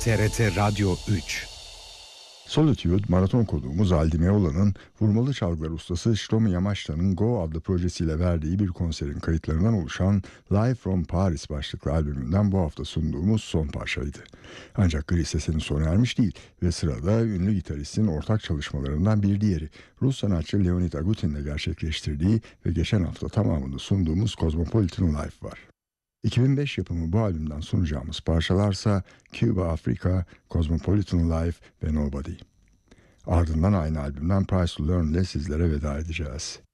TRT Radyo 3. Solitude, maraton konuğumuz Aldi Meola'nın vurmalı çalgılar ustası Shlomi Yamashita'nın Go adlı projesiyle verdiği bir konserin kayıtlarından oluşan Live from Paris başlıklı albümünden bu hafta sunduğumuz son parçaydı. Ancak gri sesinin sona ermiş değil ve sırada ünlü gitaristin ortak çalışmalarından bir diğeri Rus sanatçı Leonid Agutin'le gerçekleştirdiği ve geçen hafta tamamını sunduğumuz Cosmopolitan Life var. 2005 yapımı bu albümden sunacağımız parçalarsa Cuba Africa, Cosmopolitan Life ve Nobody. Ardından aynı albümden Price to Learn ile sizlere veda edeceğiz.